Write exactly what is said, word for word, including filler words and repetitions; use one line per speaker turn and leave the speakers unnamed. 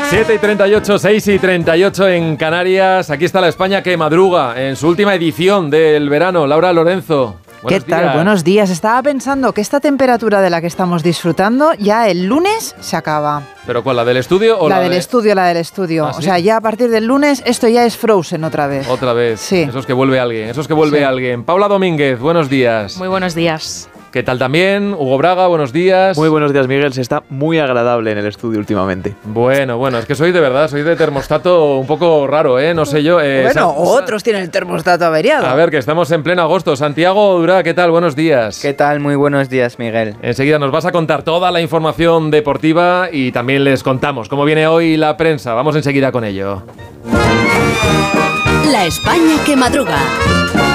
siete y treinta y ocho, seis y treinta y ocho en Canarias. Aquí está la España que madruga en su última edición del verano. Laura Lorenzo.
¿Qué tal?
Días.
Buenos días. Estaba pensando que esta temperatura de la que estamos disfrutando ya el lunes se acaba.
¿Pero cuál? ¿La del estudio o la,
la del
de...
estudio, la del estudio.
¿Ah, sí?
O sea, ya a partir del lunes esto ya es Frozen otra vez.
Otra vez.
Sí.
Eso es que vuelve alguien. Eso es que vuelve
Sí.
alguien. Paula Domínguez, buenos días.
Muy buenos días.
¿Qué tal también? Hugo Braga, buenos días.
Muy buenos días, Miguel. Se está muy agradable en el estudio últimamente.
Bueno, bueno, es que soy de verdad, soy de termostato un poco raro, ¿eh? No sé yo. Eh,
bueno,
Sa-
otros tienen el termostato averiado.
A ver, que estamos en pleno agosto. Santiago Durá, ¿qué tal? Buenos días.
¿Qué tal? Muy buenos días, Miguel.
Enseguida nos vas a contar toda la información deportiva y también les contamos cómo viene hoy la prensa. Vamos enseguida con ello.
La España que madruga.